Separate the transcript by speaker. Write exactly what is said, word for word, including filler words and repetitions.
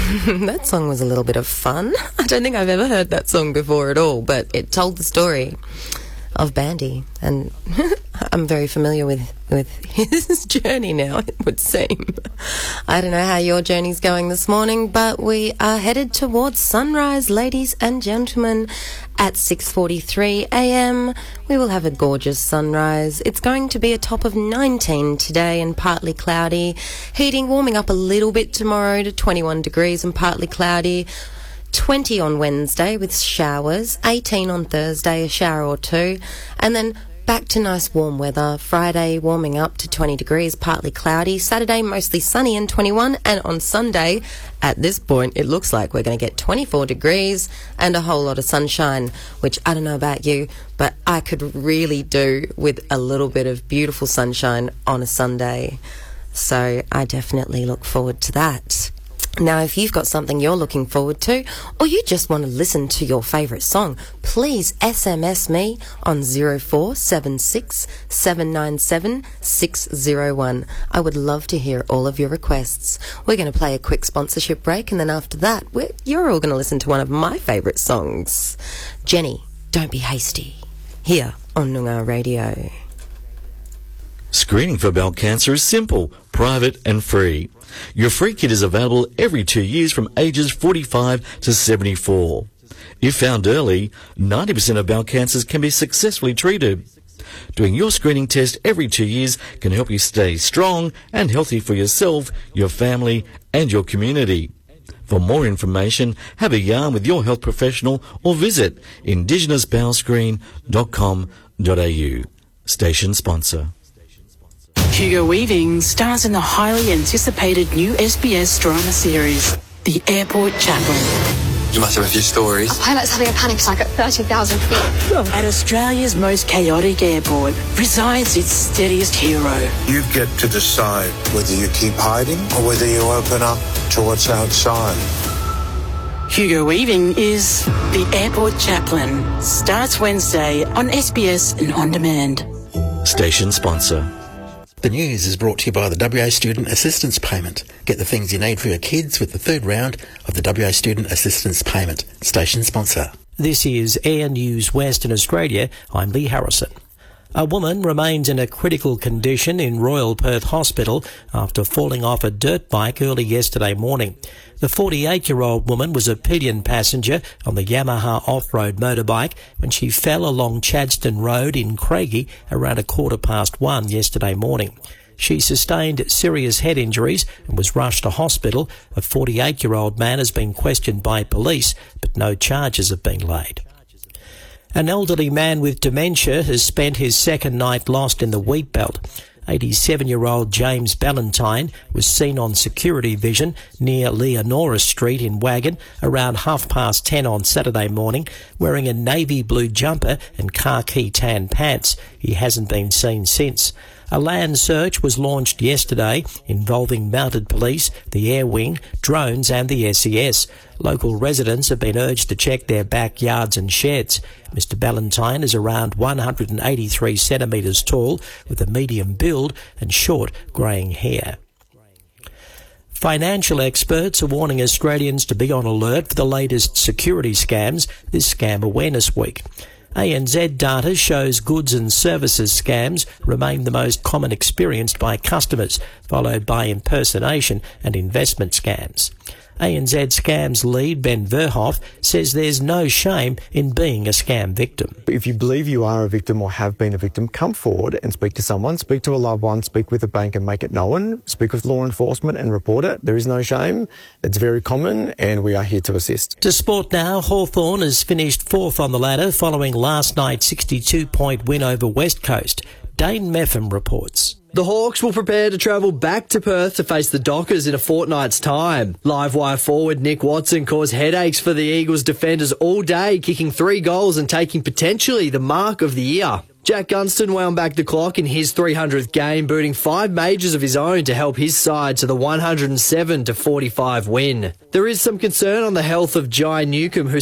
Speaker 1: That song was a little bit of fun. I don't think I've ever heard that song before at all, but it told the story of Bandy, and I'm very familiar with, with his journey now, it would seem. I don't know how your journey's going this morning, but we are headed towards sunrise, ladies and gentlemen. At six forty-three a m, we will have a gorgeous sunrise. It's going to be a top of nineteen today and partly cloudy. Heating, warming up a little bit tomorrow to twenty-one degrees and partly cloudy. twenty on Wednesday with showers, eighteen on Thursday, a shower or two, and then back to nice warm weather. Friday warming up to twenty degrees, partly cloudy. Saturday mostly sunny and twenty-one, and on Sunday, at this point, it looks like we're going to get twenty-four degrees and a whole lot of sunshine, which I don't know about you, but I could really do with a little bit of beautiful sunshine on a Sunday. So I definitely look forward to that. Now, if you've got something you're looking forward to, or you just want to listen to your favourite song, please S M S me on zero four seven six seven nine seven six zero one. I would love to hear all of your requests. We're going to play a quick sponsorship break, and then after that, we're, you're all going to listen to one of my favourite songs. Jenny, Don't Be Hasty, here on Noongar Radio.
Speaker 2: Screening for bowel cancer is simple, private and free. Your free kit is available every two years from ages forty-five to seventy-four. If found early, ninety percent of bowel cancers can be successfully treated. Doing your screening test every two years can help you stay strong and healthy for yourself, your family and your community. For more information, have a yarn with your health professional or visit indigenous bowel screen dot com dot a u. Station sponsor.
Speaker 3: Hugo Weaving stars in the highly anticipated new S B S drama series, The Airport Chaplain.
Speaker 4: You must have a few stories.
Speaker 5: A pilot's having a panic attack at thirty thousand feet.
Speaker 3: At Australia's most chaotic airport resides its steadiest hero.
Speaker 6: You get to decide whether you keep hiding or whether you open up to what's outside.
Speaker 3: Hugo Weaving is The Airport Chaplain. Starts Wednesday on S B S and On Demand.
Speaker 2: Station sponsor.
Speaker 7: The news is brought to you by the W A Student Assistance Payment. Get the things you need for your kids with the third round of the W A Student Assistance Payment. Station sponsor.
Speaker 8: This is Air News Western Australia. I'm Lee Harrison. A woman remains in a critical condition in Royal Perth Hospital after falling off a dirt bike early yesterday morning. The forty-eight-year-old woman was a pillion passenger on the Yamaha off-road motorbike when she fell along Chadstone Road in Craigie around a quarter past one yesterday morning. She sustained serious head injuries and was rushed to hospital. A forty-eight-year-old man has been questioned by police, but no charges have been laid. An elderly man with dementia has spent his second night lost in the wheat belt. eighty-seven-year-old James Ballantyne was seen on security vision near Leonora Street in Wagon around half past ten on Saturday morning, wearing a navy blue jumper and khaki tan pants. He hasn't been seen since. A land search was launched yesterday involving mounted police, the Air Wing, drones and the S E S. Local residents have been urged to check their backyards and sheds. Mister Ballantyne is around one hundred eighty-three centimetres tall with a medium build and short greying hair. Financial experts are warning Australians to be on alert for the latest security scams this Scam Awareness Week. A N Z data shows goods and services scams remain the most common experienced by customers, followed by impersonation and investment scams. A N Z Scams lead Ben Verhoff says there's no shame in being a scam victim.
Speaker 9: If you believe you are a victim or have been a victim, come forward and speak to someone, speak to a loved one, speak with a bank and make it known, speak with law enforcement and report it. There is no shame. It's very common and we are here to assist.
Speaker 8: To sport now, Hawthorn has finished fourth on the ladder following last night's sixty-two point win over West Coast. Dane Meffam reports.
Speaker 10: The Hawks will prepare to travel back to Perth to face the Dockers in a fortnight's time. Livewire forward Nick Watson caused headaches for the Eagles defenders all day, kicking three goals and taking potentially the mark of the year. Jack Gunston wound back the clock in his three hundredth game, booting five majors of his own to help his side to the one hundred seven to forty-five win. There is some concern on the health of Jai Newcombe, who